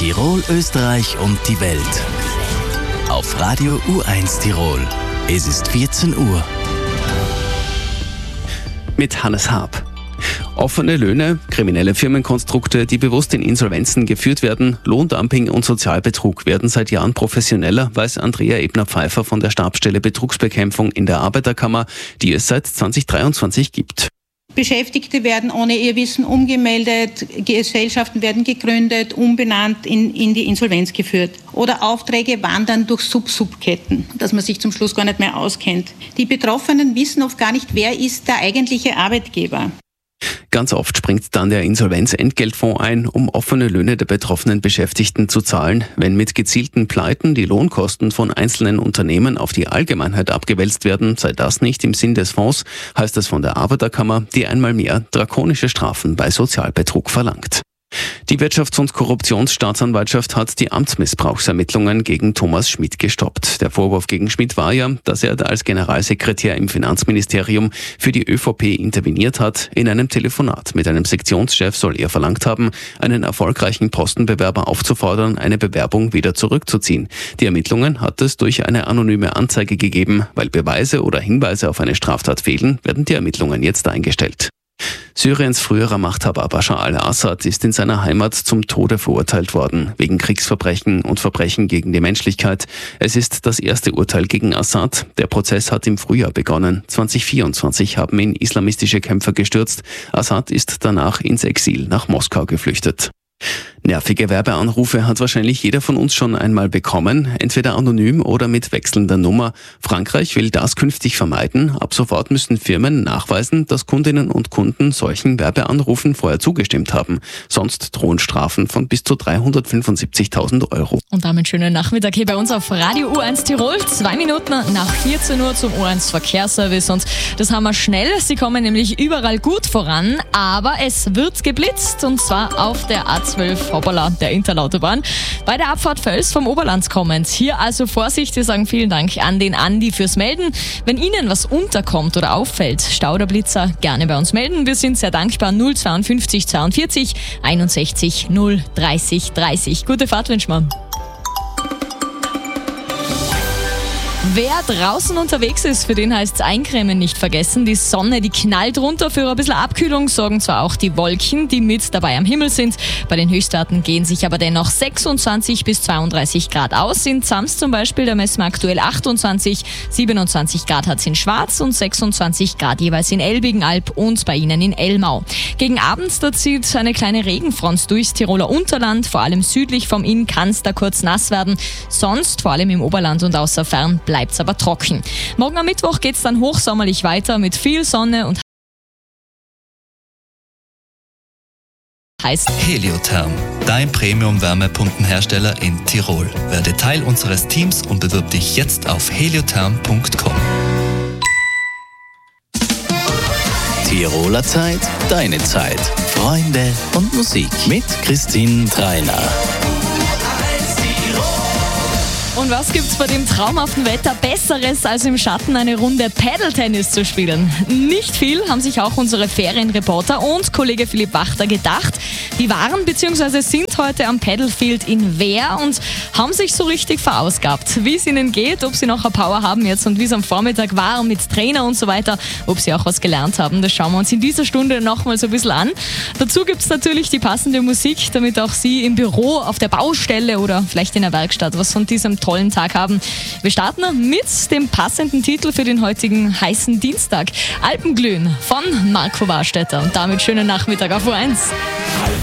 Tirol, Österreich und die Welt. Auf Radio U1 Tirol. Es ist 14 Uhr. Mit Hannes Haab. Offene Löhne, kriminelle Firmenkonstrukte, die bewusst in Insolvenzen geführt werden, Lohndumping und Sozialbetrug werden seit Jahren professioneller, weiß Andrea Ebner-Pfeiffer von der Stabsstelle Betrugsbekämpfung in der Arbeiterkammer, die es seit 2023 gibt. Beschäftigte werden ohne ihr Wissen umgemeldet, Gesellschaften werden gegründet, umbenannt, in die Insolvenz geführt. Oder Aufträge wandern durch Sub-Subketten, dass man sich zum Schluss gar nicht mehr auskennt. Die Betroffenen wissen oft gar nicht, wer ist der eigentliche Arbeitgeber. Ganz oft springt dann der Insolvenzentgeltfonds ein, um offene Löhne der betroffenen Beschäftigten zu zahlen. Wenn mit gezielten Pleiten die Lohnkosten von einzelnen Unternehmen auf die Allgemeinheit abgewälzt werden, sei das nicht im Sinn des Fonds, heißt es von der Arbeiterkammer, die einmal mehr drakonische Strafen bei Sozialbetrug verlangt. Die Wirtschafts- und Korruptionsstaatsanwaltschaft hat die Amtsmissbrauchsermittlungen gegen Thomas Schmidt gestoppt. Der Vorwurf gegen Schmidt war ja, dass er als Generalsekretär im Finanzministerium für die ÖVP interveniert hat. In einem Telefonat mit einem Sektionschef soll er verlangt haben, einen erfolgreichen Postenbewerber aufzufordern, eine Bewerbung wieder zurückzuziehen. Die Ermittlungen hat es durch eine anonyme Anzeige gegeben. Weil Beweise oder Hinweise auf eine Straftat fehlen, werden die Ermittlungen jetzt eingestellt. Syriens früherer Machthaber Bashar al-Assad ist in seiner Heimat zum Tode verurteilt worden, wegen Kriegsverbrechen und Verbrechen gegen die Menschlichkeit. Es ist das erste Urteil gegen Assad. Der Prozess hat im Frühjahr begonnen. 2024 haben ihn islamistische Kämpfer gestürzt. Assad ist danach ins Exil nach Moskau geflüchtet. Nervige Werbeanrufe hat wahrscheinlich jeder von uns schon einmal bekommen, entweder anonym oder mit wechselnder Nummer. Frankreich will das künftig vermeiden. Ab sofort müssen Firmen nachweisen, dass Kundinnen und Kunden solchen Werbeanrufen vorher zugestimmt haben. Sonst drohen Strafen von bis zu 375.000 €. Und damit schönen Nachmittag hier bei uns auf Radio U1 Tirol. 2 Minuten nach 14 Uhr zum U1 Verkehrsservice. Und das haben wir schnell. Sie kommen nämlich überall gut voran, aber es wird geblitzt, und zwar auf der A12. Hoppala, der Interlautobahn. Bei der Abfahrt Völs vom Oberland kommend. Hier also Vorsicht, wir sagen vielen Dank an den Andi fürs Melden. Wenn Ihnen was unterkommt oder auffällt, Stau oder Blitzer, gerne bei uns melden. Wir sind sehr dankbar. 052 42 61 030 30. Gute Fahrt wünschen wir. Wer draußen unterwegs ist, für den heißt es eincremen nicht vergessen. Die Sonne, die knallt runter. Für ein bisschen Abkühlung sorgen zwar auch die Wolken, die mit dabei am Himmel sind. Bei den Höchstwerten gehen sich aber dennoch 26 bis 32 Grad aus. In Zams zum Beispiel, da messen wir aktuell 28, 27 Grad hat es in Schwarz und 26 Grad jeweils in Elbigenalb und bei Ihnen in Elmau. Gegen Abend, da zieht eine kleine Regenfront durchs Tiroler Unterland. Vor allem südlich vom Inn kann es da kurz nass werden. Sonst, vor allem im Oberland und außer Fern, bleibt es aber trocken. Morgen am Mittwoch geht es dann hochsommerlich weiter mit viel Sonne und heiß. Heliotherm, dein Premium-Wärmepumpenhersteller in Tirol. Werde Teil unseres Teams und bewirb dich jetzt auf heliotherm.com. Tiroler Zeit, deine Zeit. Freunde und Musik mit Christine Treiner. Und was gibt's bei dem traumhaften Wetter Besseres, als im Schatten eine Runde Paddle-Tennis zu spielen? Nicht viel, haben sich auch unsere Ferienreporter und Kollege Philipp Wachter gedacht. Die waren bzw. sind heute am Paddlefield in Wehr und haben sich so richtig verausgabt. Wie es ihnen geht, ob sie noch eine Power haben jetzt und wie es am Vormittag war mit Trainer und so weiter, ob sie auch was gelernt haben, das schauen wir uns in dieser Stunde nochmal so ein bisschen an. Dazu gibt's natürlich die passende Musik, damit auch Sie im Büro, auf der Baustelle oder vielleicht in der Werkstatt was von diesem tollen Tag haben. Wir starten mit dem passenden Titel für den heutigen heißen Dienstag. Alpenglühen von Marco Warstetter. Und damit schönen Nachmittag auf U1.